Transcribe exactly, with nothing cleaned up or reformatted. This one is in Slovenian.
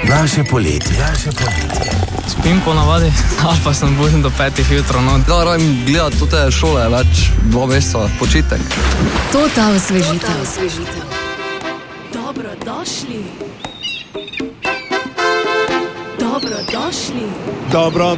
Naše poletje. Naše poletje. Spim po navadi, ali pa sem budim do petih jutra. No. Da, rajem gledati tute šole, več dva meseca, počitek. Tota osvežitev. Dobrodošli. Dobrodošli. Dobro